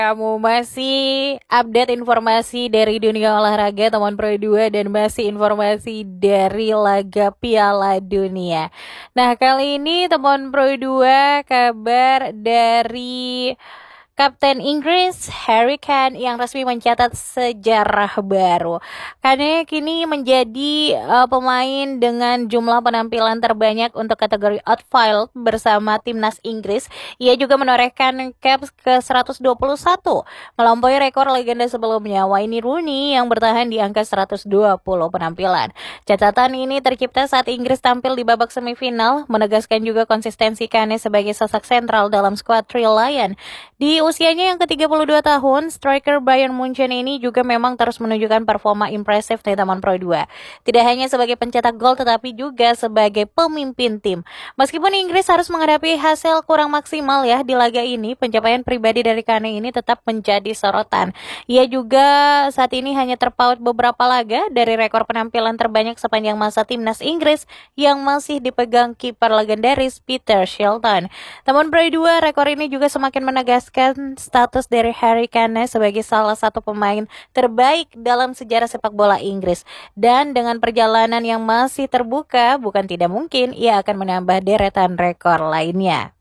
Kamu masih update informasi dari dunia olahraga teman Pro 2 dan masih informasi dari laga Piala Dunia. Nah, kali ini teman Pro 2 kabar dari Kapten Inggris Harry Kane yang resmi mencatat sejarah baru. Kane kini menjadi pemain dengan jumlah penampilan terbanyak untuk kategori outfield bersama timnas Inggris. Ia juga menorehkan caps ke 121, melampaui rekor legenda sebelumnya Wayne Rooney yang bertahan di angka 120 penampilan. Catatan ini tercipta saat Inggris tampil di babak semifinal, menegaskan juga konsistensi Kane sebagai sosok sentral dalam skuad Three Lion. Di usianya yang ke-32 tahun, striker Bayern Munchen ini juga memang terus menunjukkan performa impresif di Taman Pro 2. Tidak hanya sebagai pencetak gol tetapi juga sebagai pemimpin tim. Meskipun Inggris harus menghadapi hasil kurang maksimal ya di laga ini, pencapaian pribadi dari Kane ini tetap menjadi sorotan. Ia juga saat ini hanya terpaut beberapa laga dari rekor penampilan terbanyak sepanjang masa timnas Inggris yang masih dipegang kiper legendaris Peter Shilton. Taman Pro 2, rekor ini juga semakin menegaskan status dari Harry Kane sebagai salah satu pemain terbaik dalam sejarah sepak bola Inggris. Dan dengan perjalanan yang masih terbuka, bukan tidak mungkin ia akan menambah deretan rekor lainnya.